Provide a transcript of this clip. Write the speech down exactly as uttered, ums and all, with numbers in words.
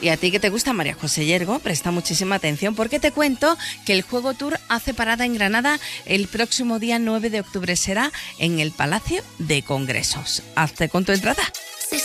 Y a ti que te gusta, María José Yergo, presta muchísima atención porque te cuento que el Juego Tour hace parada en Granada el próximo día nueve de octubre. Será en el Palacio de Congresos. Hazte con tu entrada.